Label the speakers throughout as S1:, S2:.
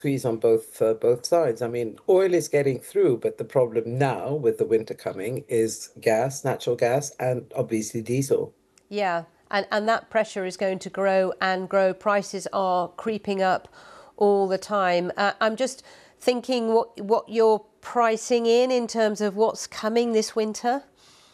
S1: squeeze on both sides. I mean, oil is getting through, but the problem now with the winter coming is gas, natural gas, and obviously diesel.
S2: Yeah, and that pressure is going to grow and grow. Prices are creeping up all the time. I'm just thinking what you're pricing in terms of what's coming this winter.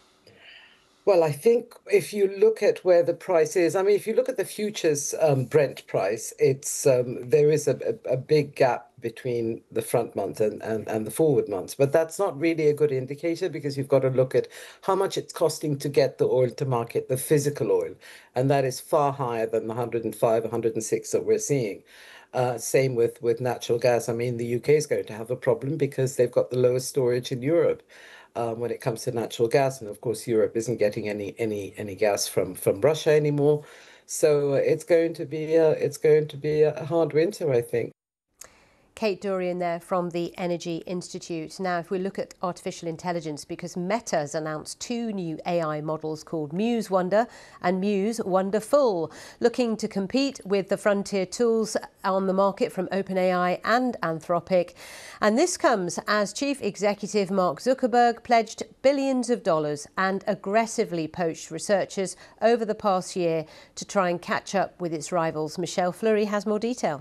S1: Well, I think if you look at where the price is, I mean, if you look at the futures Brent price, it's there is a big gap between the front month and the forward months. But that's not really a good indicator because you've got to look at how much it's costing to get the oil to market, the physical oil. And that is far higher than the 105, 106 that we're seeing. Same with natural gas. I mean, the UK is going to have a problem because they've got the lowest storage in Europe when it comes to natural gas, and of course Europe isn't getting any gas from Russia anymore. So it's going to be a hard winter, I think.
S2: Kate Dorian there from the Energy Institute. Now, if we look at artificial intelligence, because Meta has announced two new AI models called Muse Wonder and Muse Wonderful, looking to compete with the frontier tools on the market from OpenAI and Anthropic. And this comes as Chief Executive Mark Zuckerberg pledged billions of dollars and aggressively poached researchers over the past year to try and catch up with its rivals. Michelle Fleury has more detail.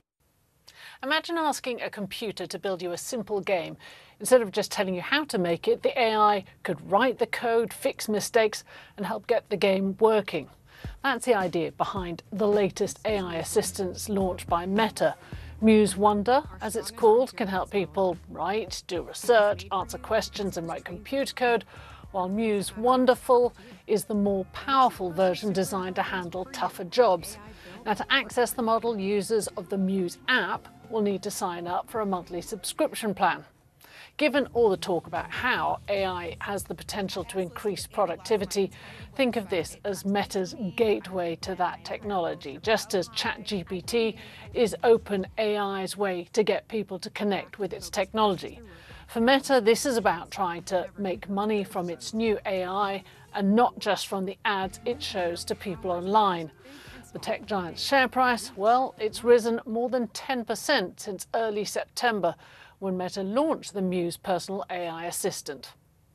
S3: Imagine asking a computer to build you a simple game. Instead of just telling you how to make it, the AI could write the code, fix mistakes, and help get the game working. That's the idea behind the latest AI assistants launched by Meta. Muse Wonder, as it's called, can help people write, do research, answer questions, and write computer code, while Muse Wonderful is the more powerful version designed to handle tougher jobs. Now, to access the model, users of the Muse app will need to sign up for a monthly subscription plan. Given all the talk about how AI has the potential to increase productivity, think of this as Meta's gateway to that technology, just as ChatGPT is OpenAI's way to get people to connect with its technology. For Meta, this is about trying to make money from its new AI and not just from the ads it shows to people online. The tech giant's share price, well, it's risen more than 10% since early September, when Meta launched the Muse personal AI assistant.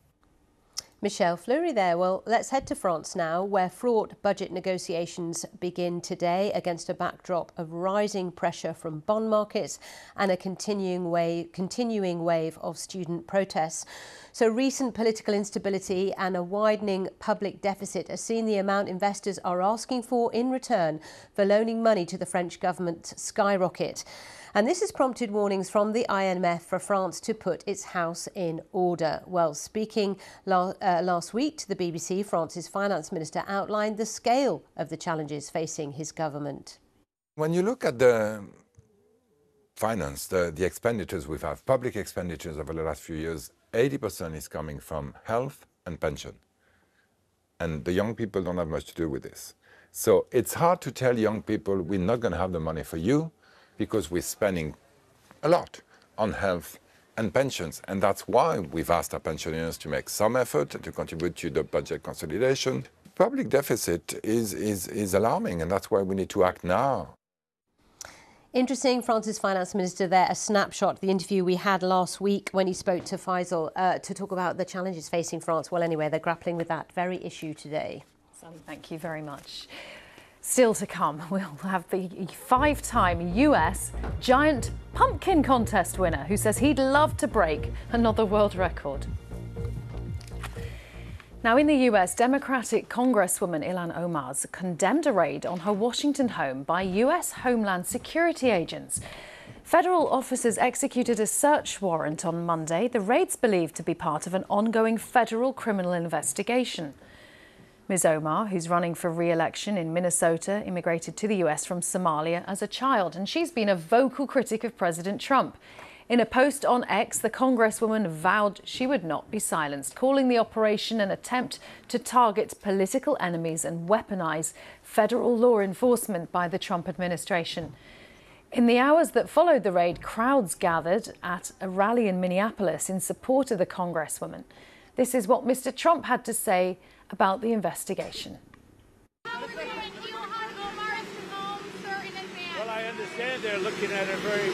S2: Michelle Fleury there. Well, let's head to France now, where fraught budget negotiations begin today against a backdrop of rising pressure from bond markets and a continuing wave of student protests. So recent political instability and a widening public deficit has seen the amount investors are asking for in return for loaning money to the French government skyrocket. And this has prompted warnings from the IMF for France to put its house in order. Well, speaking last week to the BBC, France's finance minister outlined the scale of the challenges facing his government.
S4: When you look at the finance, the expenditures we have, public expenditures over the last few years, 80% is coming from health and pension. And the young people don't have much to do with this. So it's hard to tell young people, we're not going to have the money for you, because we're spending a lot on health and pensions. And that's why we've asked our pensioners to make some effort to contribute to the budget consolidation. Public deficit is alarming, and that's why we need to act now.
S2: Interesting, France's finance minister there, a snapshot of the interview we had last week when he spoke to Faisal to talk about the challenges facing France. Well, anyway, they're grappling with that very issue today.
S5: Sally, thank you very much. Still to come, we'll have the 5-time US giant pumpkin contest winner who says he'd love to break another world record. Now, in the US, Democratic Congresswoman Ilhan Omar condemned a raid on her Washington home by US Homeland Security agents. Federal officers executed a search warrant on Monday. The raid's believed to be part of an ongoing federal criminal investigation. Ms. Omar, who's running for re-election in Minnesota, immigrated to the US from Somalia as a child, and she's been a vocal critic of President Trump. In a post on X, the Congresswoman vowed she would not be silenced, calling the operation an attempt to target political enemies and weaponize federal law enforcement by the Trump administration. In the hours that followed the raid, crowds gathered at a rally in Minneapolis in support of the Congresswoman. This is what Mr. Trump had to say about the investigation.
S6: Well, I understand they're looking at it very